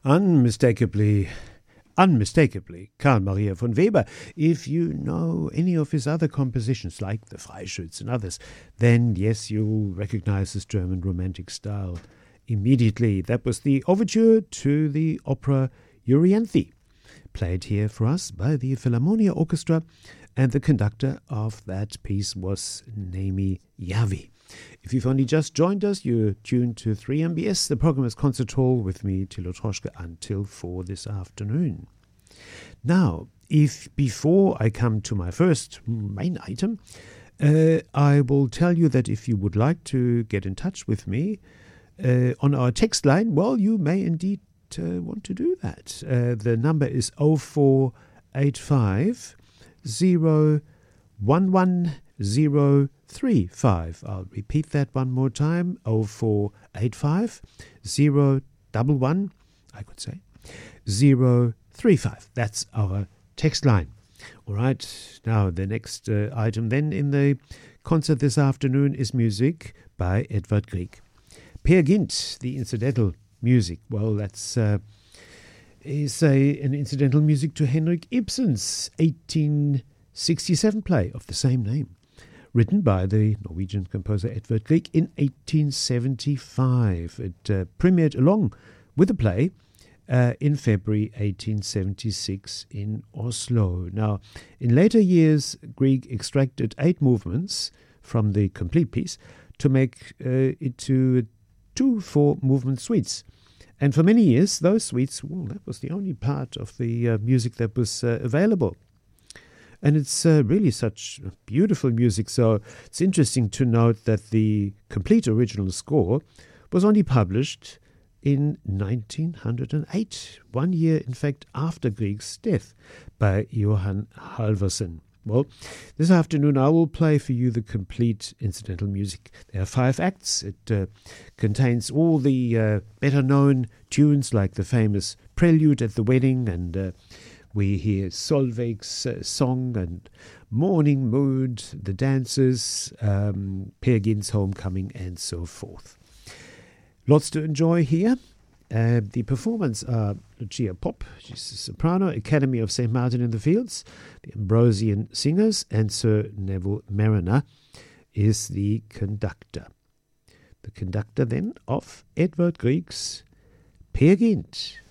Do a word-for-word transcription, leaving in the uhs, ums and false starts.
Unmistakably, unmistakably, Carl Maria von Weber. If you know any of his other compositions, like the Freischütz and others, then yes, you'll recognize his German romantic style immediately. That was the overture to the opera Euryanthe, played here for us by the Philharmonia Orchestra, and the conductor of that piece was Naomi Yavi. If you've only just joined us, you're tuned to three M B S. The program is Concert Hall with me, Thilo Troschke, until four this afternoon. Now, if before I come to my first main item, uh, I will tell you that if you would like to get in touch with me uh, on our text line, well, you may indeed uh, want to do that. Uh, the number is oh four eight five oh one one oh three five. I'll repeat that one more time. oh four eight five oh one one, I could say, oh three five. That's our text line. All right. Now, the next uh, item then in the concert this afternoon is music by Edvard Grieg. Peer Gynt, the incidental music. Well, that's uh, is a, an incidental music to Henrik Ibsen's eighteen sixty-seven play of the same name, written by the Norwegian composer Edvard Grieg in eighteen seventy-five. It uh, premiered along with the play uh, in February eighteen seventy-six in Oslo. Now, in later years, Grieg extracted eight movements from the complete piece to make uh, it to two four-movement suites. And for many years, those suites, well, that was the only part of the uh, music that was uh, available. And it's uh, really such beautiful music, so it's interesting to note that the complete original score was only published in nineteen oh eight, one year, in fact, after Grieg's death, by Johan Halvorsen. Well, this afternoon I will play for you the complete incidental music. There are five acts. It uh, contains all the uh, better-known tunes like the famous Prelude at the Wedding, and uh, we hear Solveig's uh, song and Morning Mood, the dances, um, Peer Gynt's Homecoming, and so forth. Lots to enjoy here. Uh, the performers are Lucia Popp, she's a soprano, Academy of Saint Martin in the Fields, the Ambrosian Singers, and Sir Neville Mariner is the conductor. The conductor then of Edvard Grieg's Peer Gynt.